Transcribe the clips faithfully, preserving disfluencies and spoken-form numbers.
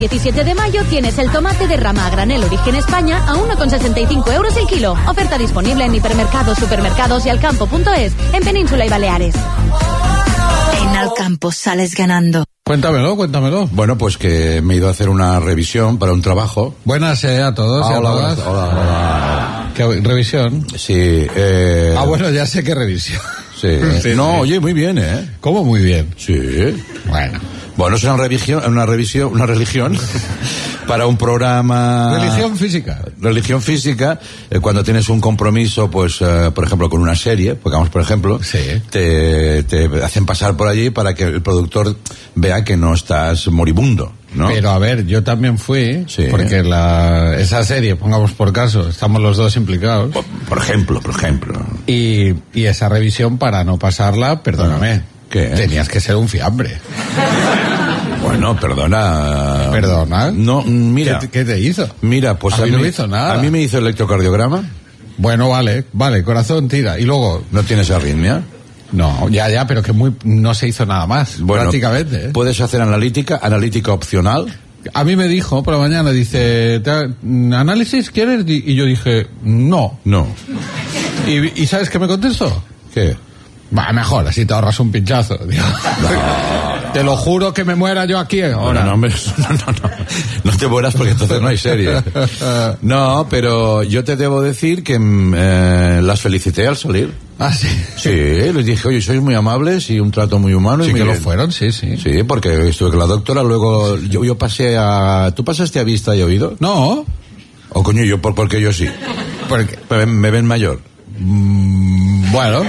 diecisiete de mayo tienes el tomate de rama a granel Origen España a uno con sesenta y cinco euros el kilo. Oferta disponible en hipermercados, supermercados y alcampo punto es en Península y Baleares. En Alcampo sales ganando. Cuéntamelo, cuéntamelo. Bueno, pues que me he ido a hacer una revisión para un trabajo. Buenas eh, a todos Ah, y a hola, todas. hola, hola, hola. ¿Qué revisión? Sí. Eh... Ah, bueno, ya sé qué revisión. Sí. Sí, no, sí. oye, muy bien, ¿eh? ¿Cómo muy bien? Sí. Bueno. Bueno, es una revisión, una revisión, una religión para un programa. Religión física. Religión física, eh, cuando tienes un compromiso, pues, eh, por ejemplo, con una serie, pongamos por ejemplo, Sí. te, te hacen pasar por allí para que el productor vea que no estás moribundo, ¿no? Pero a ver, yo también fui, Sí. porque la esa serie, pongamos por caso, estamos los dos implicados, Por, por ejemplo, por ejemplo. y, y esa revisión, para no pasarla, perdóname, ¿Qué? tenías que ser un fiambre. Bueno, perdona. ¿Perdona? No, mira. ¿Qué, te- qué te hizo? Mira, pues A mí no me hizo nada. A mí me hizo electrocardiograma. Bueno, vale, vale, corazón tira. Y luego, ¿No tienes arritmia? no, ya, ya, pero que muy no se hizo nada más, Bueno, prácticamente. ¿eh? Puedes hacer analítica, analítica opcional. A mí me dijo por la mañana, dice, ¿te- ¿análisis quieres? Y yo dije, no. No. ¿Y, y sabes qué me contestó? ¿Qué? Va, mejor, así te ahorras un pinchazo. Digo. Te lo juro que me muera yo aquí ahora. No, no, hombre, no, no, no. No te mueras porque entonces no hay serie. No, pero yo te debo decir que mm, eh, las felicité al salir. Ah, sí. Sí, les dije, oye, sois muy amables y un trato muy humano. Sí y muy que lo bien. fueron, sí, sí. Sí, porque estuve con la doctora, luego yo, yo pasé a... ¿Tú pasaste a vista y oído? No, O coño, yo, por, porque yo sí. porque, Me, ven- me ven mayor. mm, bueno.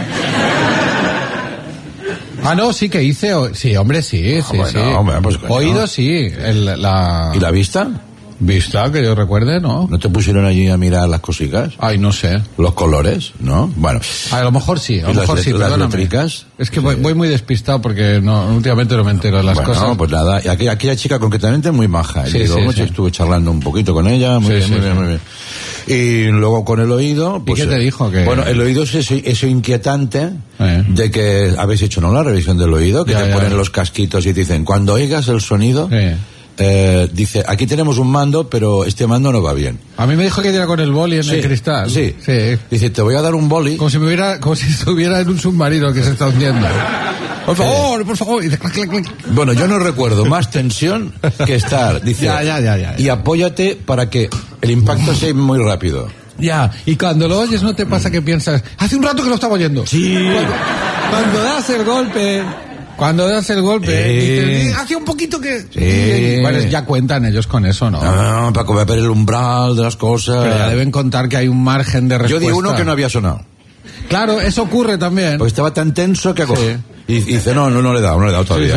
Ah, no, sí que hice, o- sí, hombre, sí, sí, bueno, sí. hombre, pues, coño. Oído, sí. El, la... ¿Y la vista? Vista, que yo recuerde, ¿no? ¿No te pusieron allí a mirar las cositas? Ay, no sé. Los colores, ¿no? Bueno. A lo mejor sí, a ¿Y lo las mejor let- sí, las perdóname. letricas? Es que voy, voy muy despistado porque no, últimamente no me entero de las Bueno, cosas. pues nada, y aquella, aquella chica concretamente muy maja. Sí, Y digo, sí, mucho sí. estuve charlando un poquito con ella, muy Sí, bien, sí, muy bien, sí. muy bien. Y luego con el oído... Pues, qué te eh, dijo? Que- Bueno, el oído es eso, eso inquietante Eh. de que habéis hecho, ¿no?, la revisión del oído, que Ya, te ya. ponen los casquitos y te dicen, cuando oigas el sonido, Eh. eh, dice, aquí tenemos un mando, pero este mando no va bien. A mí me dijo que diera con el boli en el cristal. Sí. Sí. Dice, te voy a dar un boli. Como si me hubiera, como si estuviera en un submarino que se está hundiendo. Por favor, por favor. Y de clac, clac, clac. Bueno, yo no recuerdo más tensión que estar. Dice, Ya, ya, ya, ya, ya. y apóyate para que el impacto sea muy rápido. Ya, y cuando lo oyes no te pasa que piensas, hace un rato que lo estaba oyendo. Sí. Cuando, cuando das el golpe, cuando das el golpe, Eh. dices, hace un poquito que... Sí. Bueno, ya cuentan ellos con eso, ¿no? Ah, para que ver el umbral de las cosas. Pero ya deben contar que hay un margen de Yo respuesta. di uno que no había sonado. Claro, eso ocurre también. Porque estaba tan tenso que hago. Sí. Y, y dice, no, no, no le he dado, no le he dado todavía.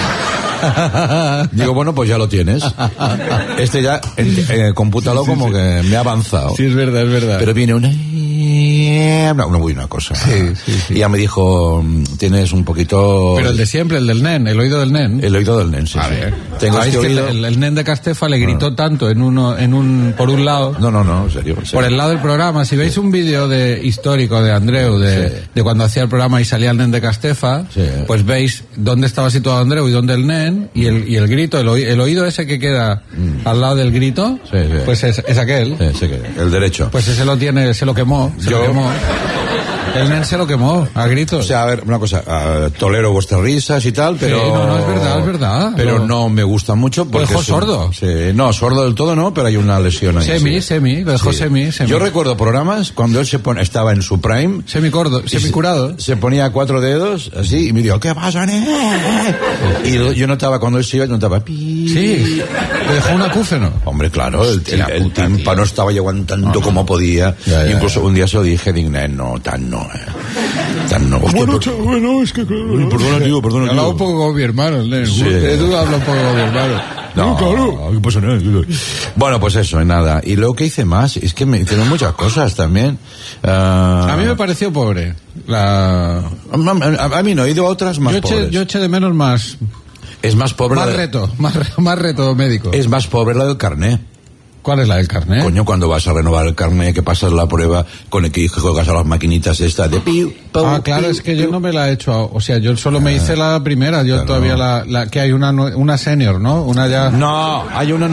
Digo, bueno, pues ya lo tienes. Este ya, eh, eh, compútalo Sí, sí, como sí. que me ha avanzado. Sí, es verdad, es verdad. Pero viene una... Una, una, una cosa. Sí, sí, sí. Y ya me dijo, tienes un poquito... Pero el de siempre, el del nen, el oído del nen. El oído del nen, sí, Vale. sí. Tengo ¿Sabéis este que el, oído... el- el nen de Castefa le gritó tanto en uno, en un, por un lado, No, no, no, en serio. en serio. por el lado del programa? Si veis un vídeo de histórico de Andreu, de, Sí. de cuando hacía el programa y salía el nen de Castefa, Sí. pues veis dónde estaba situado Andreu y dónde el nen, y el, y el grito, el, oí- el oído ese que queda al lado del grito, Sí, sí. pues es, es aquel. Sí, sí, que- el derecho. Pues ese lo tiene, se lo quemó, se Yo- lo quemó. El nen se lo quemó, a gritos. O sea, a ver, una cosa, ah, tolero vuestras risas y tal, pero... Sí, no, no, es verdad, es verdad. Pero No. no me gustan mucho porque... dejó es un- sordo? Sí, no, sordo del todo no, pero hay una lesión ahí. Semi, sí. semi, lo dejó Sí. semi, semi. Yo recuerdo programas cuando él se pone, estaba en su prime... Semicurado, y se- semicurado. Se ponía cuatro dedos así y me dijo, ¿qué pasa, nene? Y lo- yo notaba cuando él se iba, notaba... pi. Sí, le dejó un acúfeno. Hombre, claro, el, el, Hostia el puta, tímpano tío. estaba aguantando No, no. como podía. Ya, ya, Incluso ya. un día se lo dije, digne, no, tan no, eh. Tan no. Hostia, Bueno, per- cha- bueno, es que claro. perdona, tío, perdona, Hablaba tío. un poco como mi hermano, el nen. Sí. Tú habla un poco como mi hermano. No, claro. ¿qué pasa, nene? Bueno, pues eso, y nada. Y luego que hice más, es que me hicieron muchas cosas también. Ah, A mí me pareció pobre. La... a, a- a mí no, he ido a otras más Yo eché, pobres. yo eché de menos más, Es más pobre más la de- reto, más, re- más reto médico. Es más pobre la del carné. ¿Cuál es la del carnet? Coño, cuando vas a renovar el carnet, que pasas la prueba con el que juegas a las maquinitas estas de piu, pau, Ah, claro, piu, es que yo piu. no me la he hecho, o sea, yo solo me hice la primera, yo claro. todavía la, la, que hay una, una senior, ¿no? Una ya... No, hay una